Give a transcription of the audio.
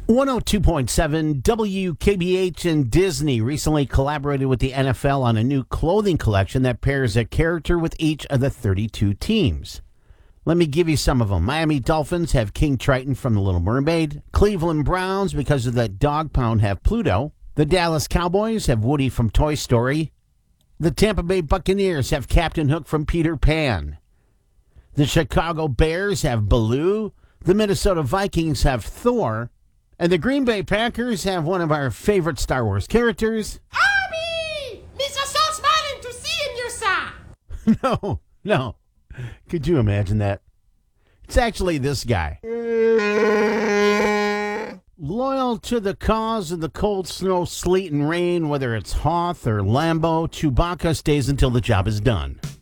102.7 WKBH and Disney recently collaborated with the NFL on a new clothing collection that pairs a character with each of the 32 teams. Let me give you some of them. Miami Dolphins have King Triton from The Little Mermaid. Cleveland Browns, because of the dog pound, have Pluto. The Dallas Cowboys have Woody from Toy Story. The Tampa Bay Buccaneers have Captain Hook from Peter Pan. The Chicago Bears have Baloo. The Minnesota Vikings have Thor. And the Green Bay Packers have one of our favorite Star Wars characters. Abby! It's so smiling to see in your son! No. Could you imagine that? It's actually this guy. Loyal to the cause of the cold snow, sleet, and rain, whether it's Hoth or Lambo, Chewbacca stays until the job is done.